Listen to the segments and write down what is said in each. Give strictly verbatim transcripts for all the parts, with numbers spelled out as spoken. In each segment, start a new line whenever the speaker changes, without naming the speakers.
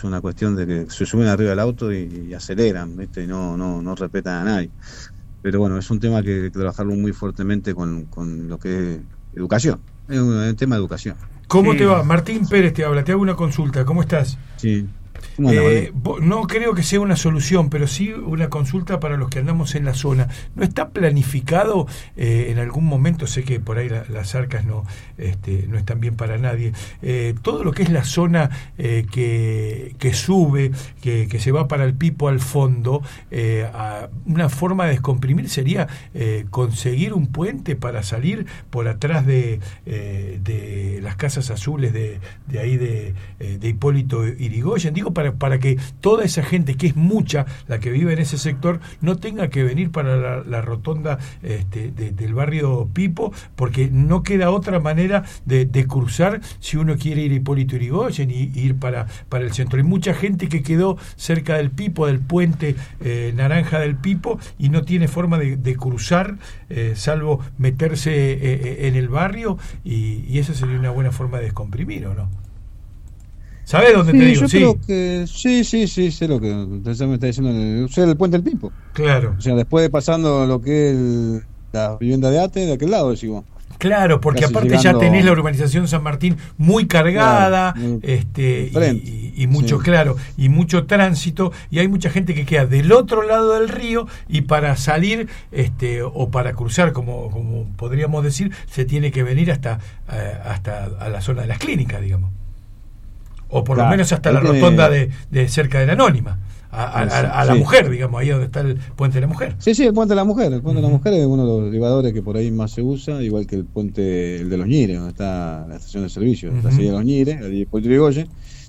una cuestión de que se suben arriba del auto y, y aceleran, ¿viste? Y no, no, no respetan a nadie. Pero bueno, es un tema que hay que trabajarlo muy fuertemente con, con lo que es educación. Es un, es un tema de educación.
¿Cómo
sí.
te va? Martín Pérez te habla, te hago una consulta. ¿Cómo estás?
Sí.
Eh, no creo que sea una solución, pero sí una consulta para los que andamos en la zona. ¿No está planificado eh, en algún momento? Sé que por ahí la, las arcas no, este, no están bien para nadie. Eh, todo lo que es la zona eh, que, que sube, que, que se va para el Pipo al fondo, eh, a una forma de descomprimir sería eh, conseguir un puente para salir por atrás de, eh, de las casas azules de, de ahí de, de Hipólito Yrigoyen. Digo, para para que toda esa gente, que es mucha la que vive en ese sector, no tenga que venir para la, la rotonda este, de, del barrio Pipo, porque no queda otra manera de, de cruzar si uno quiere ir a Hipólito Yrigoyen y, y ir para, para el centro. Hay mucha gente que quedó cerca del Pipo, del puente eh, naranja del Pipo, y no tiene forma de, de cruzar, eh, salvo meterse eh, en el barrio, y, y esa sería una buena forma de descomprimir, ¿o no? ¿Sabes dónde
sí,
te digo?
Yo
sí.
creo que sí, sí, sí, sé lo que usted me está diciendo, el, sé el puente del Pipo.
Claro.
O sea, después de pasando lo que es el, la vivienda de Ate, de aquel lado, decimos.
Claro, porque
Casi
aparte
llegando...
ya tenés la urbanización San Martín muy cargada, claro, este y, y, y mucho, sí. claro, y mucho tránsito, y hay mucha gente que queda del otro lado del río, y para salir este o para cruzar, como, como podríamos decir, se tiene que venir hasta, eh, hasta a la zona de las clínicas, digamos. O por claro, lo menos hasta la rotonda de, de cerca de la Anónima, a, a, a, a la sí. mujer, digamos, ahí donde está el puente de la mujer.
Sí, sí, el puente de la mujer. El puente uh-huh. de la mujer es uno de los elevadores que por ahí más se usa, igual que el puente el de los Ñires, donde está la estación de servicio, uh-huh. la salida de los Ñires, el de Hipólito Yrigoyen.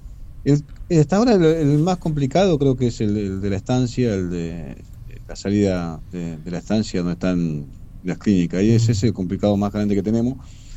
Hasta ahora el, el más complicado creo que es el, el de la estancia, el de la salida de, de la estancia donde están las clínicas. Ahí uh-huh. es ese el complicado más grande que tenemos.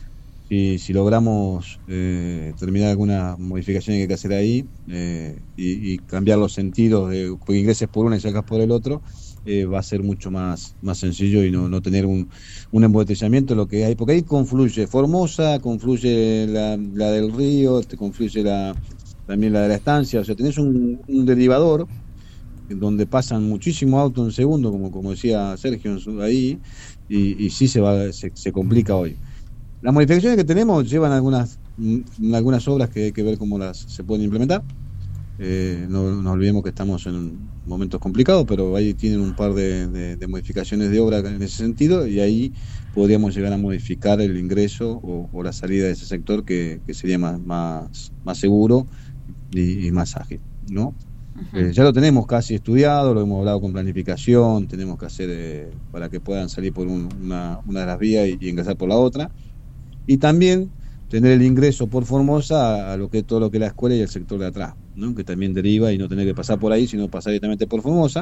Y si logramos eh, terminar algunas modificaciones que hay que hacer ahí eh, y, y cambiar los sentidos, de que ingreses por una y salgas por el otro, eh, va a ser mucho más más sencillo y no, no tener un, un embotellamiento, lo que hay, porque ahí confluye Formosa, confluye la, la del río, te confluye la, también la de la estancia, o sea, tenés un, un derivador donde pasan muchísimos autos en segundo, como, como decía Sergio ahí, y, y sí se, va, se, se complica hoy. Las modificaciones que tenemos llevan algunas algunas obras que hay que ver cómo las se pueden implementar. Eh, no nos olvidemos que estamos en momentos complicados, pero ahí tienen un par de, de, de modificaciones de obra en ese sentido, y ahí podríamos llegar a modificar el ingreso o, o la salida de ese sector, que, que sería más más más seguro y, y más ágil, ¿no? Uh-huh. Eh, ya lo tenemos casi estudiado, lo hemos hablado con planificación, tenemos que hacer eh, para que puedan salir por un, una, una de las vías y, y ingresar por la otra. Y también tener el ingreso por Formosa a lo que es todo lo que es la escuela y el sector de atrás, ¿no? Que también deriva, y no tener que pasar por ahí, sino pasar directamente por Formosa,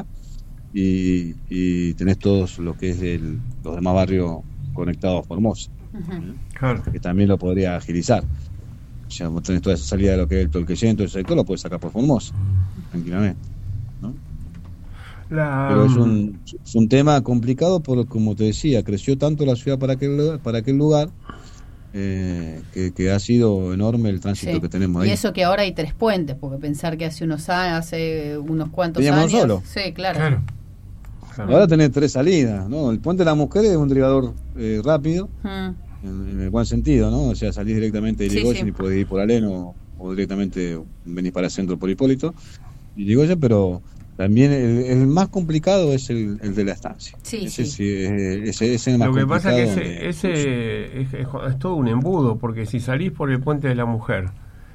y, y tenés todos lo que es el, los demás barrios conectados a Formosa, uh-huh. ¿eh? Claro. Que también lo podría agilizar. O sea, vos tenés toda esa salida de lo que es el Tolqueyen, todo ese sector, lo puedes sacar por Formosa, tranquilamente, ¿no? La... Pero es un, es un tema complicado, porque, como te decía, creció tanto la ciudad para aquel, para aquel lugar, Eh, que, que ha sido enorme el tránsito sí. que tenemos ahí.
Y eso que ahora hay tres puentes, porque pensar que hace unos años, hace unos cuantos
Teníamos
años.
solo.
Sí, claro.
Claro. claro.
Ahora tenés tres salidas, ¿no? El puente de la mujer es un derivador eh, rápido, hmm. en, en el buen sentido, ¿no? O sea, salís directamente de Yrigoyen sí, sí. y podés ir por Aleno, o directamente venís para el centro por Hipólito y Yrigoyen, pero también el, el más complicado es el, el de la estancia.
Sí,
ese,
sí.
Ese, ese, ese es el más
Lo que
complicado.
pasa es que ese, ese es, es, es todo un embudo, porque si salís por el puente de la mujer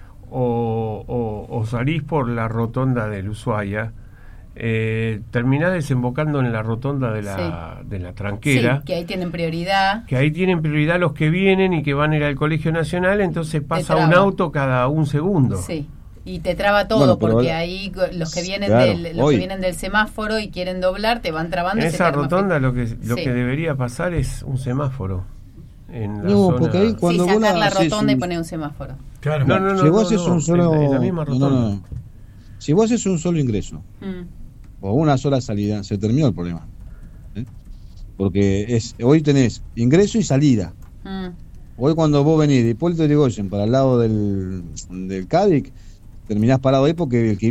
o, o, o salís por la rotonda del Ushuaia, eh, terminás desembocando en la rotonda de la, sí. de la Tranquera.
Sí, que ahí tienen prioridad.
Que ahí tienen prioridad los que vienen y que van a ir al Colegio Nacional, entonces pasa un auto cada un segundo.
Sí. Y te traba todo, bueno, porque ahora, ahí los que vienen claro, del los hoy. que vienen del semáforo y quieren doblar te van trabando.
En
y
esa
se
rotonda lo que lo
sí.
que debería pasar es un semáforo. En la
no,
zona...
porque ahí cuando
sí, sacar
vos
la rotonda
un...
y poner un semáforo.
Claro.
No, no, no, si vos haces no, no, un solo,
en la misma rotonda.
No, no, no. Si vos haces un solo ingreso mm. o una sola salida, se terminó el problema. ¿Eh? Porque es hoy tenés ingreso y salida. Mm. Hoy cuando vos venís de Hipólito Yrigoyen para el lado del del Cádiz, terminás parado ahí porque el que